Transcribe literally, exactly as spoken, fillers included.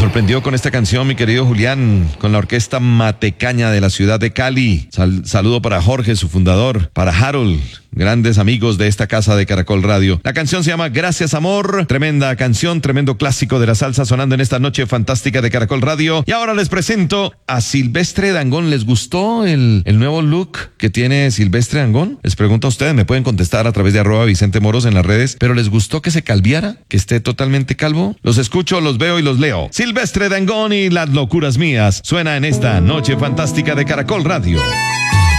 sorprendió con esta canción, mi querido Julián, con la orquesta Matecaña de la ciudad de Cali. Sal- saludo para Jorge, su fundador, para Harold, grandes amigos de esta casa de Caracol Radio. La canción se llama Gracias Amor, tremenda canción, tremendo clásico de la salsa sonando en esta noche fantástica de Caracol Radio. Y ahora les presento a Silvestre Dangond. ¿Les gustó el, el nuevo look que tiene Silvestre Dangond? Les pregunto a ustedes, me pueden contestar a través de arroba Vicente Moros en las redes, pero ¿les gustó que se calviara? ¿Que esté totalmente calvo? Los escucho, los veo y los leo. Silvestre Dangond y Las Locuras Mías suena en esta noche fantástica de Caracol Radio.